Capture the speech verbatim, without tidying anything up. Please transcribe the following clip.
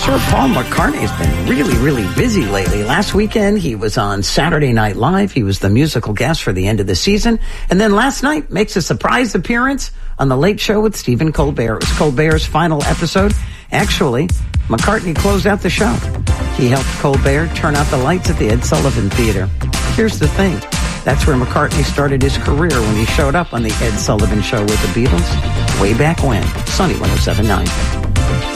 Sir Paul McCartney has been really, really busy lately. Last weekend, he was on Saturday Night Live. He was the musical guest for the end of the season. And then last night, makes a surprise appearance on The Late Show with Stephen Colbert. It was Colbert's final episode. Actually, McCartney closed out the show. He helped Colbert turn out the lights at the Ed Sullivan Theater. Here's the thing. That's where McCartney started his career when he showed up on the Ed Sullivan Show with the Beatles way back when. Sunny one oh seven point nine.